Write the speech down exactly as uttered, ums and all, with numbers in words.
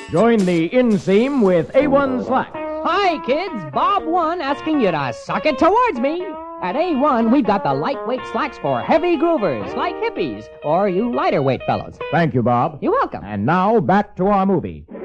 Join the inseam with A one Slacks. Hi, kids. Bob one asking you to suck it towards me. At A one, we've got the lightweight slacks for heavy groovers like hippies or you lighter weight fellows. Thank you, Bob. You're welcome. And now, back to our movie.